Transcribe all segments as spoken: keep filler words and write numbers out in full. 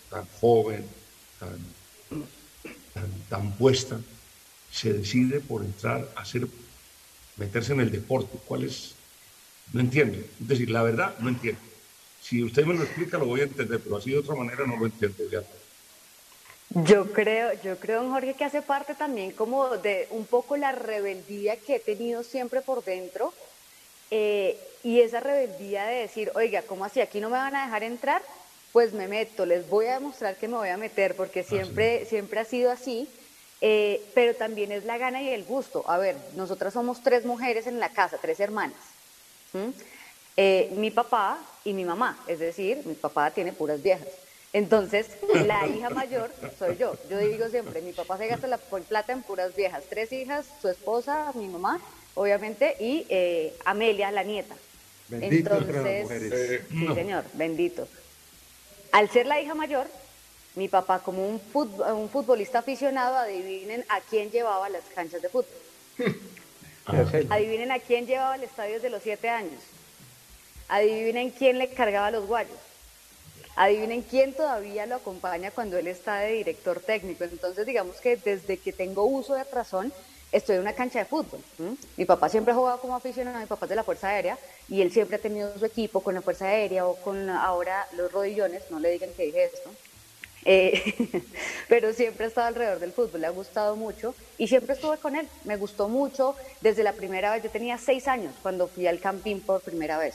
tan joven, tan, tan, tan puesta, se decide por entrar a hacer, meterse en el deporte? ¿Cuál es? No entiendo. Es decir, la verdad, no entiendo. Si usted me lo explica, lo voy a entender, pero así de otra manera no lo entiendo ya. Yo creo, yo creo, don Jorge, que hace parte también como de un poco la rebeldía que he tenido siempre por dentro, eh, y esa rebeldía de decir, oiga, ¿cómo así? ¿Aquí no me van a dejar entrar? Pues me meto, les voy a demostrar que me voy a meter, porque Así. siempre, siempre ha sido así, eh, pero también es la gana y el gusto. A ver, nosotras somos tres mujeres en la casa, tres hermanas. ¿Mm? Eh, mi papá y mi mamá, es decir, mi papá tiene puras viejas. Entonces, la hija mayor soy yo. Yo digo siempre, mi papá se gasta la plata en puras viejas. Tres hijas, su esposa, mi mamá, obviamente, y eh, Amelia, la nieta. Bendito entre las Entonces, mujeres. Eh, sí, no. señor, bendito. Al ser la hija mayor, mi papá, como un, fut- un futbolista aficionado, adivinen a quién llevaba a las canchas de fútbol. Ah, Adivinen a quién llevaba al estadio desde los siete años. Adivinen quién le cargaba los guayos. Adivinen quién todavía lo acompaña cuando él está de director técnico. Entonces, digamos que desde que tengo uso de razón, estoy en una cancha de fútbol. ¿m? Mi papá siempre ha jugado como aficionado, mi papá es de la Fuerza Aérea, y él siempre ha tenido su equipo con la Fuerza Aérea o con ahora los rodillones, no le digan que dije esto. Eh, pero siempre ha estado alrededor del fútbol, le ha gustado mucho y siempre estuve con él, me gustó mucho desde la primera vez. Yo tenía seis años cuando fui al Campín por primera vez.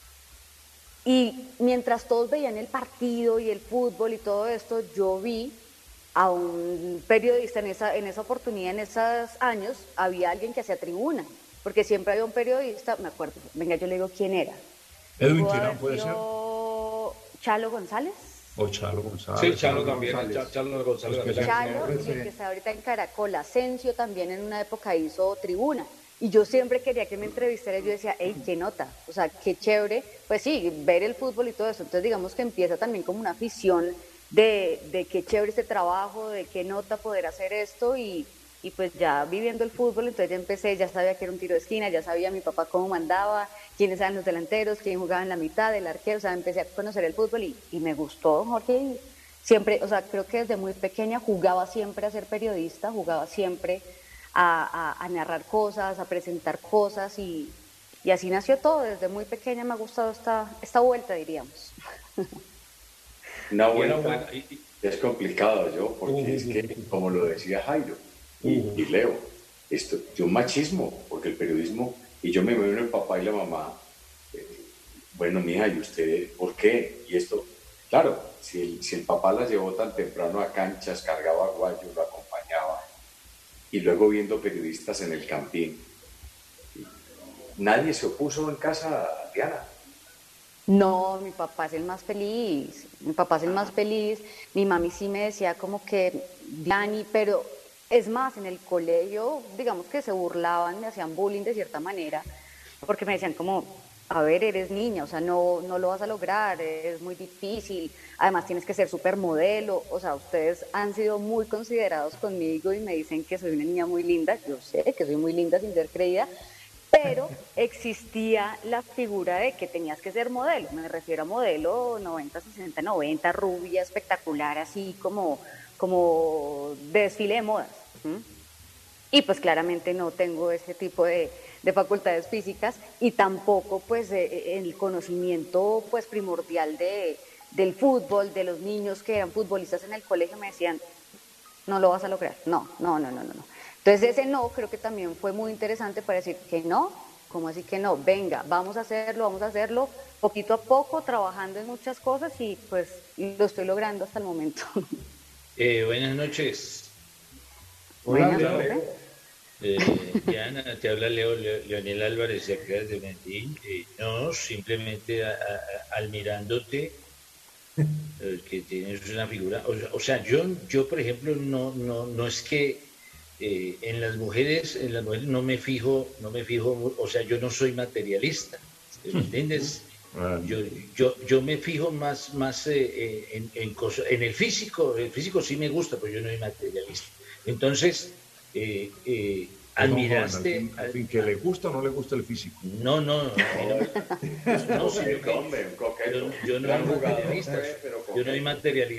Y mientras todos veían el partido y el fútbol y todo esto, yo vi a un periodista en esa, en esa oportunidad, en esos años, había alguien que hacía tribuna, porque siempre había un periodista, me acuerdo, venga, yo le digo quién era. Edwin Pudo Terán haber puede ser, sido Chalo González. o Chalo Sí, González, Chalo Chalo también, González. Cha- Chalo los González que también. hacían. Chalo y el que R C. está ahorita en Caracol, Asensio, también en una época hizo tribuna. Y yo siempre quería que me entrevistara y yo decía, hey, qué nota, o sea, qué chévere. Pues sí, ver el fútbol y todo eso. Entonces digamos que empieza también como una afición de, de qué chévere este trabajo, de qué nota poder hacer esto y, y pues ya viviendo el fútbol, entonces ya empecé, ya sabía que era un tiro de esquina, ya sabía mi papá cómo mandaba, quiénes eran los delanteros, quién jugaba en la mitad, el arquero, o sea, empecé a conocer el fútbol y, y me gustó, Jorge. Y siempre, o sea, creo que desde muy pequeña jugaba siempre a ser periodista, jugaba siempre a, a, a narrar cosas, a presentar cosas y, y así nació todo. Desde muy pequeña me ha gustado esta, esta vuelta, diríamos. Una Y era vuelta bueno. Y, y- es complicado yo, porque Uh, es uh, que, uh, como lo decía Jairo y, uh. y Leo, esto, yo machismo, porque el periodismo, y yo me veo en el papá y la mamá, eh, bueno, mija, ¿y usted por qué? Y esto, claro, si el, si el papá la llevó tan temprano a canchas, cargaba guayos, lo acompañaba, y luego viendo periodistas en el campín, nadie se opuso en casa, Diana. No, mi papá es el más feliz, mi papá es el más feliz, mi mami sí me decía como que, Diani, pero es más, en el colegio, digamos que se burlaban, me hacían bullying de cierta manera, porque me decían como, a ver, eres niña, o sea, no, no lo vas a lograr, es muy difícil, además tienes que ser supermodelo, o sea, ustedes han sido muy considerados conmigo y me dicen que soy una niña muy linda, yo sé que soy muy linda sin ser creída, pero existía la figura de que tenías que ser modelo, me refiero a modelo noventa, sesenta, noventa, rubia, espectacular, así como, como de desfile de modas. ¿m? Y pues claramente no tengo ese tipo de, de facultades físicas y tampoco pues eh, el conocimiento pues primordial de, del fútbol, de los niños que eran futbolistas en el colegio me decían, no lo vas a lograr. No, no, no, no, no. Entonces ese no creo que también fue muy interesante para decir que no, ¿cómo así que no? Venga, vamos a hacerlo, vamos a hacerlo poquito a poco, trabajando en muchas cosas y pues lo estoy logrando hasta el momento. Eh, buenas noches. Hola, Buenas, Leo. profe. Eh, Diana, te habla Leo, Leo- Leonel Álvarez de acá de Medellín. Eh, no, simplemente a- a- a- admirándote, eh, que tienes una figura. O, sea, o sea, yo, yo, por ejemplo, no, no, no es que eh, en las mujeres, en las mujeres no me fijo, no me fijo, mu- o sea, yo no soy materialista, ¿me entiendes? Ah, Yo, yo, yo me fijo más, más eh, eh, en, en, cosas, en el físico, el físico sí me gusta, pero yo no soy materialista. Entonces, eh, eh, perdón, joven, al admiraste, fin, al al- fin, que le gusta o no le gusta el físico. no, no, a mí no me, Un no, sino coqueto, que hombre, un coqueto. yo, yo no soy Gran jugador, materialista, eh, pero yo no soy coqueto. materialista.